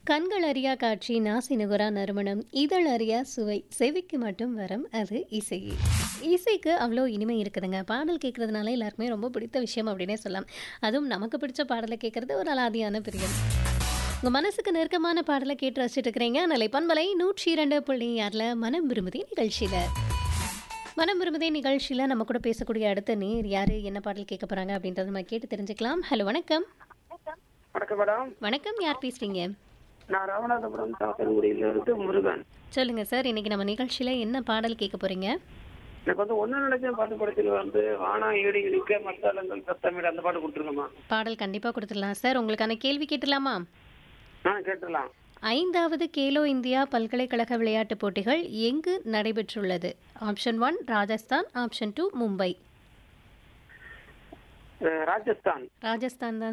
கண்கள் அறியா காட்சி, நாசி நுகரா நறுமணம், இதழ் அறியா சுவை, செவிக்கு மட்டும் வரம் அது இசை. இசைக்கு அவ்வளோ இனிமை இருக்குதுங்க. பாடல் கேட்கறதுனால எல்லாருக்குமே ரொம்ப பிடித்த விஷயம் அப்படின்னே சொல்லலாம். அதுவும் நமக்கு பிடிச்ச பாடலை கேட்கறது ஒரு அலாதியான பிரியம். உங்க மனசுக்கு நெருக்கமான பாடலை கேட்டு ரசிச்சுட்டு இருக்கிறீங்க. நிலை பண்பலை 102.6 மனம் விரும்புதே நிகழ்ச்சியில. மனம் விரும்புதே நிகழ்ச்சியில நம்ம கூட பேசக்கூடிய அடுத்த நேர் யாரு, என்ன பாடல் கேட்க போறாங்க அப்படின்றத நம்ம கேட்டு தெரிஞ்சுக்கலாம். ஹலோ, வணக்கம். வணக்கம் மேடம். வணக்கம், யார் பேசுறீங்க? நான் ராமநாதபுரம் சாத்தன்குடியில இருந்து முருகன். சொல்லுங்க சார், இன்னைக்கு நம்ம நிகழ்ச்சியில என்ன பாடல் கேட்க போறீங்க? எனக்கு ஒண்ணு நினைச்ச பாட்டு படத்தில் வானா ஏடி இடிக்க மத்தாளங்கள் சத்தமிட அந்த பாட்டு கொடுத்துருக்கோமா? பாடல் கண்டிப்பா கொடுத்துடலாம் சார். உங்களுக்கான கேள்வி கேட்டுடலாமா? கேட்டுடலாம். 5வது கேலோ இந்தியா பல்கலைக்கழக விளையாட்டுப் போட்டிகள் எங்கு நடைபெற்றுள்ளது? Option 1 Rajasthan, option 2 Mumbai. ராஜஸ்தான். ராஜஸ்தான் தான்